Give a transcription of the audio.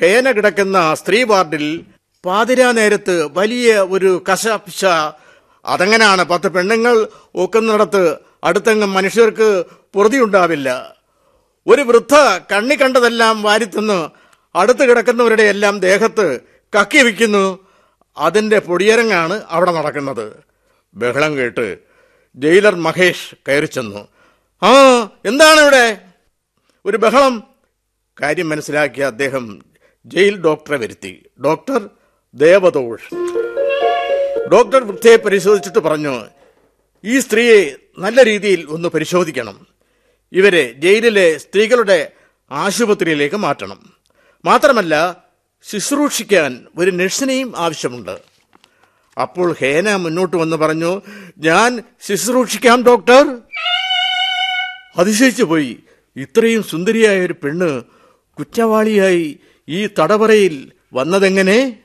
ഹേന കിടക്കുന്ന സ്ത്രീ വാർഡിൽ പാതിരാ നേരത്ത് വലിയ ഒരു കശപിശ. അതെങ്ങനെയാണ്? 10 പെണ്ണുങ്ങൾ ഒക്കുന്നിടത്ത് അടുത്തെങ്ങും മനുഷ്യർക്ക് പൊറുതിയുണ്ടാവില്ല. ഒരു വൃദ്ധ കണ്ണി കണ്ടതെല്ലാം വാരിത്തിന്ന് അടുത്ത് കിടക്കുന്നവരുടെ എല്ലാം ദേഹത്ത് കക്കി വയ്ക്കുന്നു. അതിന്റെ പൊടിയരങ്ങാണ് അവിടെ നടക്കുന്നത്. ബഹളം കേട്ട് ജയിലർ മഹേഷ് കയറി ചെന്നു. ആ, എന്താണ് ഇവിടെ ഒരു ബഹളം? കാര്യം മനസ്സിലാക്കിയ അദ്ദേഹം ജയിൽ ഡോക്ടറെ വരുത്തി. ഡോക്ടർ ദേവതോഷ്. ഡോക്ടർ വൃദ്ധയെ പരിശോധിച്ചിട്ട് പറഞ്ഞു, ഈ സ്ത്രീയെ നല്ല രീതിയിൽ ഒന്ന് പരിശോധിക്കണം. ഇവരെ ജയിലിലെ സ്ത്രീകളുടെ ആശുപത്രിയിലേക്ക് മാറ്റണം. മാത്രമല്ല, ശുശ്രൂഷിക്കാൻ ഒരു നഴ്സിനെയും ആവശ്യമുണ്ട്. അപ്പോൾ ഹേന മുന്നോട്ട് വന്ന് പറഞ്ഞു, ഞാൻ ശുശ്രൂഷിക്കാം ഡോക്ടർ. അതിശയിച്ചു പോയി. ഇത്രയും സുന്ദരിയായ ഒരു പെണ്ണ് കുറ്റവാളിയായി ഈ തടവറയിൽ വന്നതെങ്ങനെ?